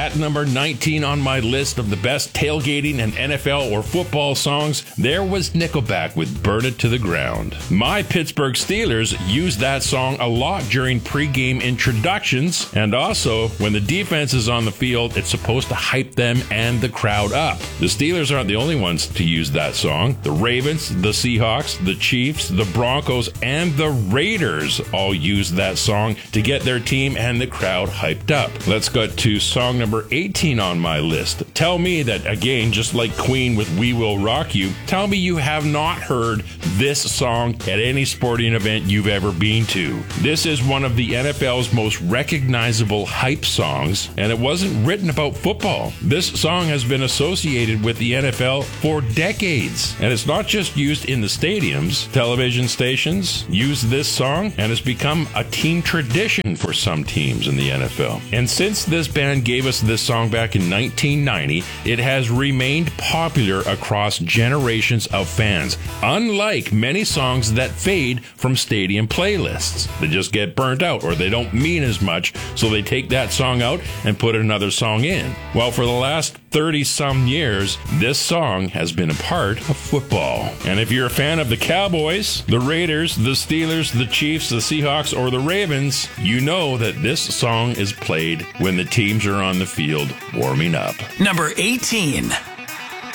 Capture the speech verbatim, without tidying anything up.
At number nineteen on my list of the best tailgating and N F L or football songs, there was Nickelback with Burn It to the Ground. My Pittsburgh Steelers used that song a lot during pregame introductions, and also when the defense is on the field, it's supposed to hype them and the crowd up. The Steelers aren't the only ones to use that song. The Ravens, the Seahawks, the Chiefs, the Broncos, and the Raiders all used that song to get their team and the crowd hyped up. Let's go to song number eighteen on my list. Tell me that, again, just like Queen with We Will Rock You, tell me you have not heard this song at any sporting event you've ever been to. This is one of the N F L's most recognizable hype songs, and it wasn't written about football. This song has been associated with the N F L for decades, and it's not just used in the stadiums. Television stations use this song, and it's become a team tradition for some teams in the N F L. And since this band gave us this song back in nineteen ninety, it has remained popular across generations of fans, unlike many songs that fade from stadium playlists. They just get burnt out, or they don't mean as much, so they take that song out and put another song in. Well, for the last thirty-some years, this song has been a part of football. And if you're a fan of the Cowboys, the Raiders, the Steelers, the Chiefs, the Seahawks, or the Ravens, you know that this song is played when the teams are on the field warming up. Number eighteen.